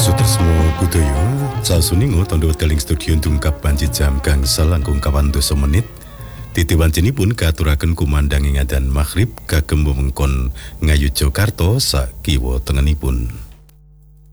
Sutresmo budaya sasuningo tondo teling studio ndungkap panci jam gangsal langkung 2 menit. Titiwancinipun katuraken kumandhangi ngadan maghrib kagem wewengkon Ngayu Jakarta sakiwa tengenipun.